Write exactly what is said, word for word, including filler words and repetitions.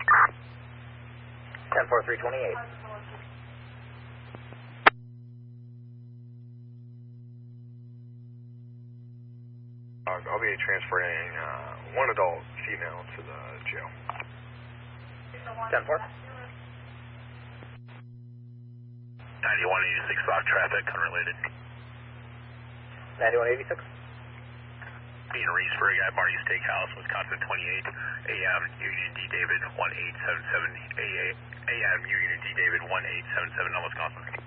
ten four three twenty-eight. I'll be transporting uh, one adult female to the jail. ten four. ninety-one eighty-six off traffic, unrelated. ninety-one eighty-six. Being Reedsburg at Marty Steakhouse, Wisconsin twenty-eight, A M Union D David one eight seven seven, A M Union D David one eight seven seven, Wisconsin.